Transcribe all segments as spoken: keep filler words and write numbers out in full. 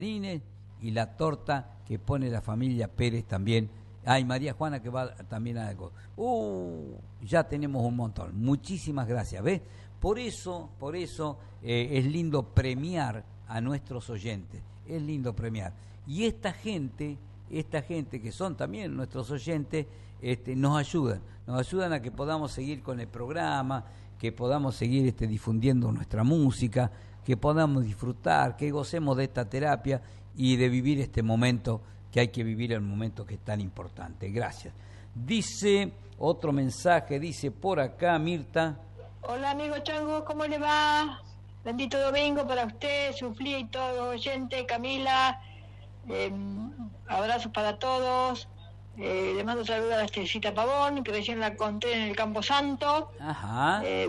y la torta que pone la familia Pérez también. Ay, María Juana que va también a algo. Uh, ya tenemos un montón. Muchísimas gracias, ¿ves? Por eso, por eso eh, es lindo premiar a nuestros oyentes. Es lindo premiar. Y esta gente, esta gente que son también nuestros oyentes, este, nos ayudan. Nos ayudan a que podamos seguir con el programa, que podamos seguir este, difundiendo nuestra música, que podamos disfrutar, que gocemos de esta terapia y de vivir este momento que hay que vivir, el momento que es tan importante. Gracias. Dice otro mensaje, dice por acá Mirta. Hola amigo Chango, ¿cómo le va? Bendito domingo para usted, Suflí y todos los oyentes, Camila, eh, abrazos para todos, eh, le mando saludos a Estecita Pavón, que recién la encontré en el Campo Santo. Ajá. Eh,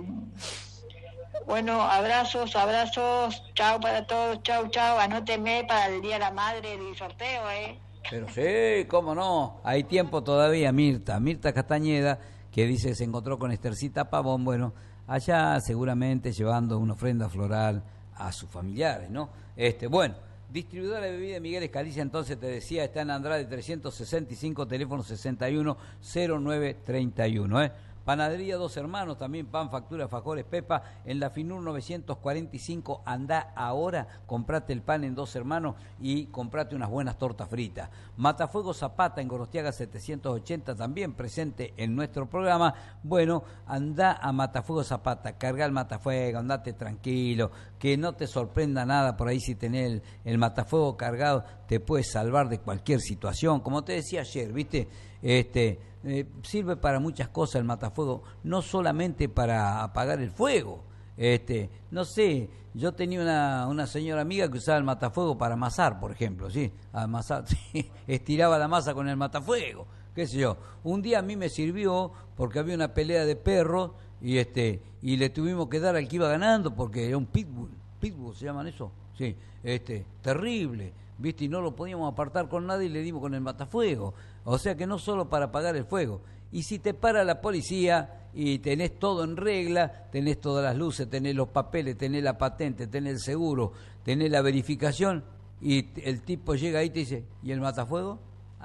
bueno, abrazos, abrazos, chao para todos, chao, chao, anóteme para el Día de la Madre del sorteo, ¿eh? Pero sí, cómo no, hay tiempo todavía, Mirta, Mirta Castañeda, que dice que se encontró con Estercita Pavón, bueno, allá seguramente llevando una ofrenda floral a sus familiares, ¿no? Este, bueno, distribuidora de bebida Miguel Escalicia, entonces te decía, está en Andrade trescientos sesenta y cinco, teléfono sesenta y uno cero nueve treinta y uno, ¿eh? Panadería Dos Hermanos, también pan, factura, fajores, Pepa, en la Finur novecientos cuarenta y cinco, andá ahora, comprate el pan en Dos Hermanos y comprate unas buenas tortas fritas. Matafuego Zapata, en Gorostiaga setecientos ochenta, también presente en nuestro programa. Bueno, andá a Matafuego Zapata, cargá el matafuego, andate tranquilo, que no te sorprenda nada por ahí si tenés el, el matafuego cargado, te puedes salvar de cualquier situación. Como te decía ayer, ¿viste? Este... Eh, sirve para muchas cosas el matafuego, no solamente para apagar el fuego. Este, no sé, yo tenía una, una señora amiga que usaba el matafuego para amasar, por ejemplo, ¿sí? Amasar, sí, estiraba la masa con el matafuego, qué sé yo. Un día a mí me sirvió porque había una pelea de perros y este y le tuvimos que dar al que iba ganando porque era un pitbull, pitbull se llaman eso, sí, este, terrible. ¿Viste? Y no lo podíamos apartar con nada y le dimos con el matafuego. O sea que no solo para apagar el fuego. Y si te para la policía y tenés todo en regla, tenés todas las luces, tenés los papeles, tenés la patente, tenés el seguro, tenés la verificación, y el tipo llega ahí y te dice, ¿y el matafuego?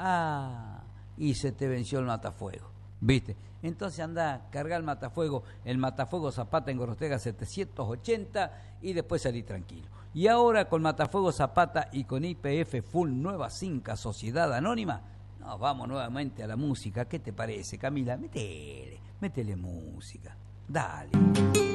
Ah, y se te venció el matafuego. ¿Viste? Entonces anda, carga el matafuego, el matafuego Zapata en Gorostiaga setecientos ochenta y después salí tranquilo. Y ahora con Matafuego Zapata y con I P F Full Nueva Cinca Sociedad Anónima, nos vamos nuevamente a la música. ¿Qué te parece, Camila? Métele, métele música. Dale.